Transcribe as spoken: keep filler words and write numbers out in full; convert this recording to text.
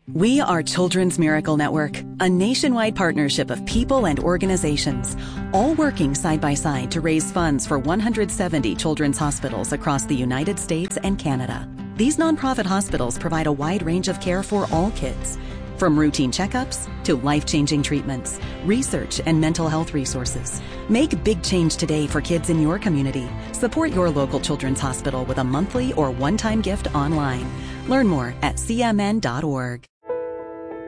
We are Children's Miracle Network, a nationwide partnership of people and organizations, all working side by side to raise funds for one hundred seventy children's hospitals across the United States and Canada. These nonprofit hospitals provide a wide range of care for all kids, from routine checkups to life-changing treatments, research, and mental health resources. Make big change today for kids in your community. Support your local children's hospital with a monthly or one-time gift online. Learn more at c m n dot org.